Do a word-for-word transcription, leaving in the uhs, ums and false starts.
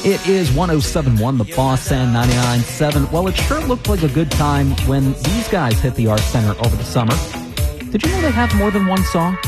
It is one oh seven point one, The Boss, and ninety-nine point seven. Well, it sure looked like a good time when these guys hit the Arts Center over the summer. Did you know they have more than one song?